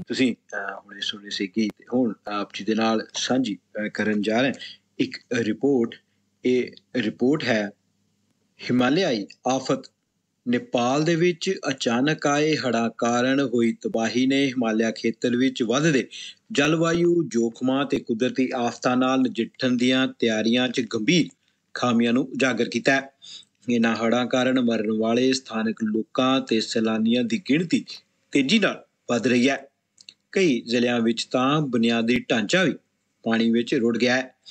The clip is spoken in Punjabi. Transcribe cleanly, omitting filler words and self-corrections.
ਤੁਸੀਂ ਹੁਣੇ ਸੁਣੇ ਸੀ ਕਿ ਹੁਣ ਆਪ ਜੀ ਦੇ ਨਾਲ ਸਾਂਝੀ ਕਰਨ ਜਾ ਰਹੇ ਇੱਕ ਰਿਪੋਰਟ। ਇਹ ਰਿਪੋਰਟ ਹੈ ਹਿਮਾਲਿਆਈ ਆਫਤ। ਨੇਪਾਲ ਦੇ ਵਿੱਚ ਅਚਾਨਕ ਆਏ ਹੜ੍ਹਾਂ ਕਾਰਨ ਹੋਈ ਤਬਾਹੀ ਨੇ ਹਿਮਾਲਿਆ ਖੇਤਰ ਵਿੱਚ ਵੱਧਦੇ ਜਲਵਾਯੂ ਜੋਖਮਾਂ ਤੇ ਕੁਦਰਤੀ ਆਫਤਾਂ ਨਾਲ ਨਜਿੱਠਣ ਦੀਆਂ ਤਿਆਰੀਆਂ 'ਚ ਗੰਭੀਰ ਖਾਮੀਆਂ ਨੂੰ ਉਜਾਗਰ ਕੀਤਾ ਹੈ। ਇਹਨਾਂ ਹੜ੍ਹਾਂ ਕਾਰਨ ਮਰਨ ਵਾਲੇ ਸਥਾਨਕ ਲੋਕਾਂ ਤੇ ਸੈਲਾਨੀਆਂ ਦੀ ਗਿਣਤੀ ਤੇਜ਼ੀ ਨਾਲ ਵੱਧ ਰਹੀ ਹੈ। ਕਈ ਜ਼ਿਲ੍ਹਿਆਂ ਵਿੱਚ ਤਾਂ ਬੁਨਿਆਦੀ ਢਾਂਚਾ ਵੀ ਪਾਣੀ ਵਿੱਚ ਰੁੜ ਗਿਆ ਹੈ।